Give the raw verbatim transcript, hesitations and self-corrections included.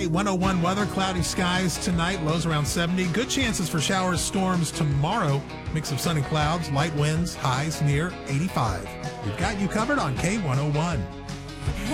K one oh one weather, cloudy skies tonight, lows around seventy. Good chances for showers, storms tomorrow. Mix of sun and clouds, light winds, highs near eighty-five. We've got you covered on K one oh one.